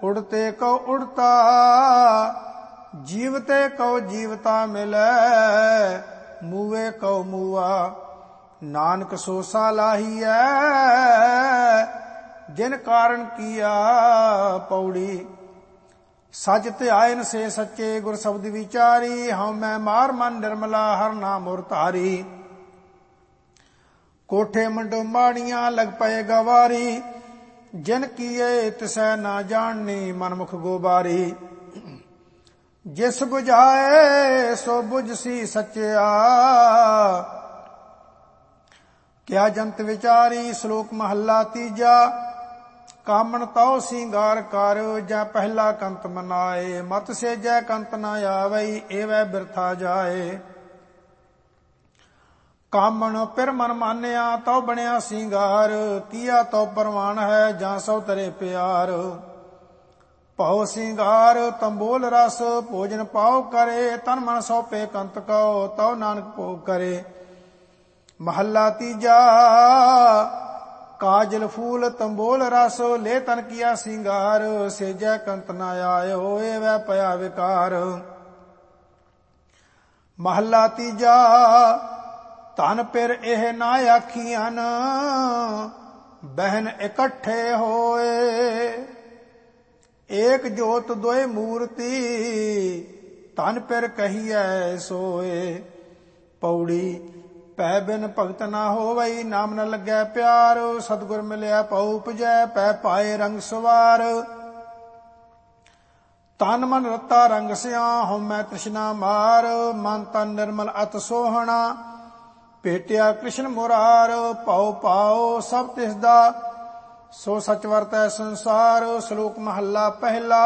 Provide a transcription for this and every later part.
उड़ते कौ उड़ता, जीवते कौ जीवता मिलै, मूवे कौ मूआ, नानक सो सालाहिया, जिन कारण किया। पौड़ी। सच ध्यान से सच्चे गुर शब्द विचारी, हम मैं मार मन निर्मला हर नाम और धारी। कोठे मंडो माड़ियां लग पए गवारी, जिन किए तिसै ना जाननी मनमुख गोबारी। जिस बुझाए सो बुझसी सच्चिया, क्या जंत विचारी। श्लोक महला तीजा। कामन तौ सिंगार कर, जै पहला कंत मनाए, मत से जै कंत न आवई, एवै बिरथा जाए। कामन पिर मन मानिया, तौ बनिया सिंगार, किया तौ परवान है, जां सौ तरे प्यार। पाओ सिंगार तंबोल रस, भोजन पाओ करे, तन मन सौंपे कंत कौ, तौ नानक भोग करे। महला तीजा। काजल फूल तंबोल रस, ले तन किया सिंगार, सेजै कंत न आयो, एवै पया विकार। महला तीजा। धन पिर एह ना आखियन, बहन इकट्ठे होए, एक जोत दोए मूर्ति, धन पिर कहिए सोए। पौड़ी। पै बिन भगत ना होवई, नाम न लगै प्यार, सतगुर मिलिया पौ उपजै, पै पाए रंग सवार। तन मन रता रंग सिया, होमै तृष्णा मार, मन तन निर्मल अत सोहना, भेटिया कृष्ण मुरार। पाओ पाओ सब तिसदा, सो सच वरतै संसार। श्लोक महला पहला।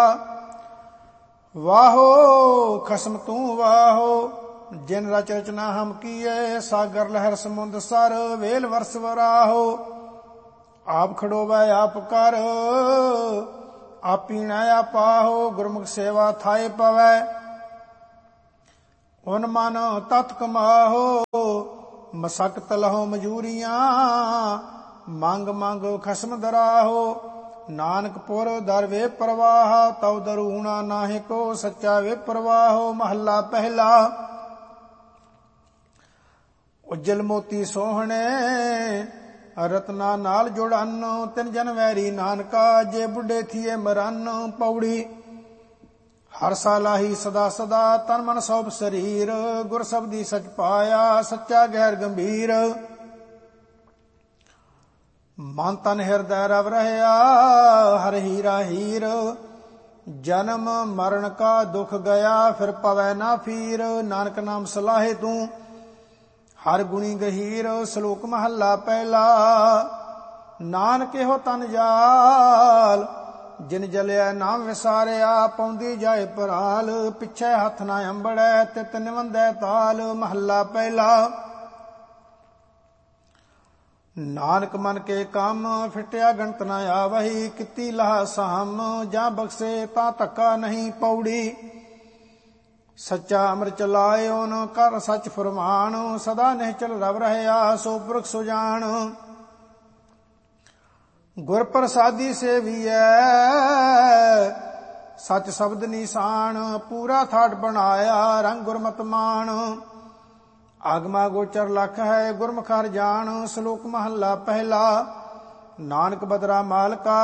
वाहो खसम तू वाहो, जिन रच रचना हम किए, सागर लहर समुंद सर, वेल वर्ष वराहो। आप खड़ोवै आप कर, आप पीणै आपाहो, गुरमुख सेवा थाए पवै, उन मन तत् कमाहो। मसकत लहो मजूरियां, मंग मंग खसम दराहो। नानक पुर दर वे प्रवाह, तव दरूणा नाहि को, सच्चा वे प्रवाहो। महला पहला। उज्जल मोती सोहणे, रत्ना नाल जुड़न, तिन जन वैरी नानका, जे बुढ़े थिए मरन। पौड़ी। हर सालाही सदा सदा, तन मन सौंप शरीर, गुर शब्दी सच पाया, सच्चा गैर गंभीर। मन तन हृदय रव रहया, हर हीरा हीर, जन्म मरण का दुख गया, फिर पवै ना फीर। नानक नाम सलाहे तू, हर गुणी गहीर। श्लोक महला पहला। नानक हो तन जाल, जिन जलिया नाम विसारिया, पौंदी जाए पराल, पिछे हथ ना अंबड़ै, तित निवंदै ताल। महला पहला। नानक मन के काम, फिटिया गणत न आवही, किती लहा साम, जा बख्शे ता धक्का नहीं। पौड़ी। सच्चा अमृत चलायो न कर सच फरमान, सदा निहचल रव रहया, सो पुरख सुजान। गुर प्रसादी सेवियै, सच शब्द निशान, पूरा थाट बनाया, रंग गुरमत मान। आगमा गोचर लख है, गुरमुख हर जान। श्लोक महला पहला। नानक बदरा माल का,